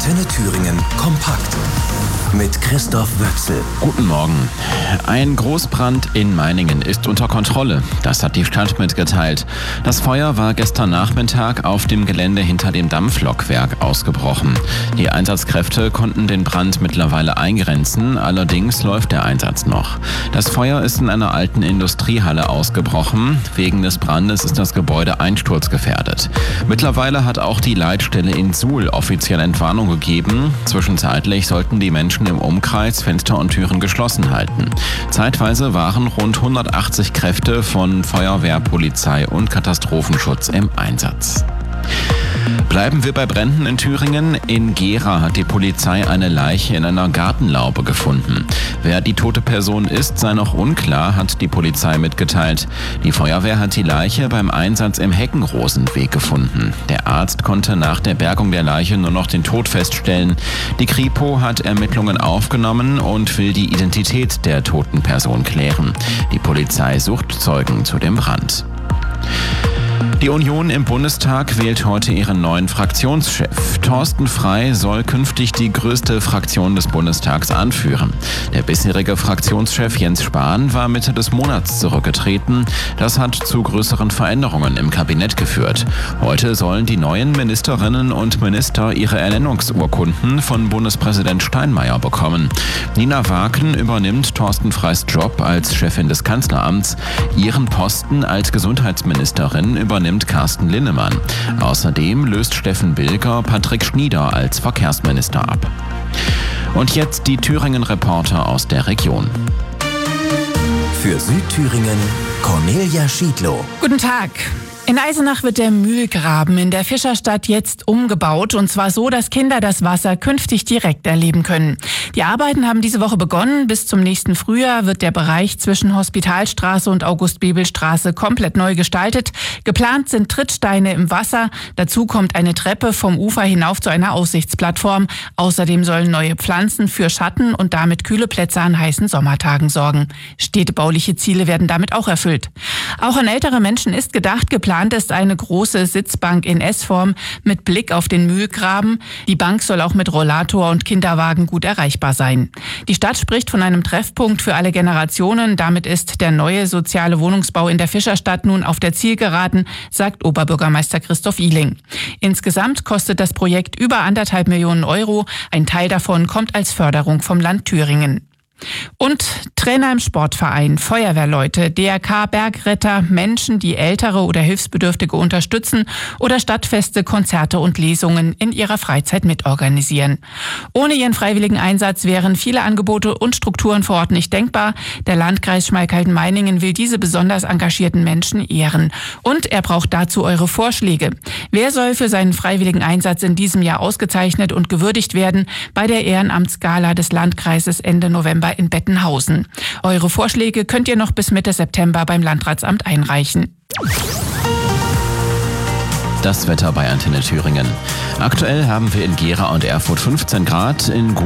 Antenne Thüringen kompakt mit Christoph Wöchsel. Guten Morgen. Ein Großbrand in Meiningen ist unter Kontrolle. Das hat die Stadt mitgeteilt. Das Feuer war gestern Nachmittag auf dem Gelände hinter dem Dampflokwerk ausgebrochen. Die Einsatzkräfte konnten den Brand mittlerweile eingrenzen, allerdings läuft der Einsatz noch. Das Feuer ist in einer alten Industriehalle ausgebrochen. Wegen des Brandes ist das Gebäude einsturzgefährdet. Mittlerweile hat auch die Leitstelle in Suhl offiziell Entwarnung gegeben. Zwischenzeitlich sollten die Menschen im Umkreis Fenster und Türen geschlossen halten. Zeitweise waren rund 180 Kräfte von Feuerwehr, Polizei und Katastrophenschutz im Einsatz. Bleiben wir bei Bränden in Thüringen. In Gera hat die Polizei eine Leiche in einer Gartenlaube gefunden. Wer die tote Person ist, sei noch unklar, hat die Polizei mitgeteilt. Die Feuerwehr hat die Leiche beim Einsatz im Heckenrosenweg gefunden. Der Arzt konnte nach der Bergung der Leiche nur noch den Tod feststellen. Die Kripo hat Ermittlungen aufgenommen und will die Identität der toten Person klären. Die Polizei sucht Zeugen zu dem Brand. Die Union im Bundestag wählt heute ihren neuen Fraktionschef. Thorsten Frey soll künftig die größte Fraktion des Bundestags anführen. Der bisherige Fraktionschef Jens Spahn war Mitte des Monats zurückgetreten. Das hat zu größeren Veränderungen im Kabinett geführt. Heute sollen die neuen Ministerinnen und Minister ihre Ernennungsurkunden von Bundespräsident Steinmeier bekommen. Nina Waken übernimmt Thorsten Freys Job als Chefin des Kanzleramts. Ihren Posten als Gesundheitsministerin übernimmt Carsten Linnemann. Außerdem löst Steffen Bilger Patrick Schnieder als Verkehrsminister ab. Und jetzt die Thüringen-Reporter aus der Region. Für Südthüringen Cornelia Schiedlow. Guten Tag. In Eisenach wird der Mühlgraben in der Fischerstadt jetzt umgebaut, und zwar so, dass Kinder das Wasser künftig direkt erleben können. Die Arbeiten haben diese Woche begonnen. Bis zum nächsten Frühjahr wird der Bereich zwischen Hospitalstraße und August-Bebel-Straße komplett neu gestaltet. Geplant sind Trittsteine im Wasser. Dazu kommt eine Treppe vom Ufer hinauf zu einer Aussichtsplattform. Außerdem sollen neue Pflanzen für Schatten und damit kühle Plätze an heißen Sommertagen sorgen. Städtebauliche Ziele werden damit auch erfüllt. Auch an ältere Menschen ist gedacht. Geplant ist eine große Sitzbank in S-Form mit Blick auf den Mühlgraben. Die Bank soll auch mit Rollator und Kinderwagen gut erreichbar sein. Die Stadt spricht von einem Treffpunkt für alle Generationen. Damit ist der neue soziale Wohnungsbau in der Fischerstadt nun auf der Zielgeraden, sagt Oberbürgermeister Christoph Ihling. Insgesamt kostet das Projekt über 1,5 Millionen Euro. Ein Teil davon kommt als Förderung vom Land Thüringen. Und Trainer im Sportverein, Feuerwehrleute, DRK, Bergretter, Menschen, die Ältere oder Hilfsbedürftige unterstützen oder Stadtfeste, Konzerte und Lesungen in ihrer Freizeit mitorganisieren. Ohne ihren freiwilligen Einsatz wären viele Angebote und Strukturen vor Ort nicht denkbar. Der Landkreis Schmalkalden-Meiningen will diese besonders engagierten Menschen ehren. Und er braucht dazu eure Vorschläge. Wer soll für seinen freiwilligen Einsatz in diesem Jahr ausgezeichnet und gewürdigt werden bei der Ehrenamtsgala des Landkreises Ende November in Bettenhausen? Eure Vorschläge könnt ihr noch bis Mitte September beim Landratsamt einreichen. Das Wetter bei Antenne Thüringen. Aktuell haben wir in Gera und Erfurt 15 Grad, in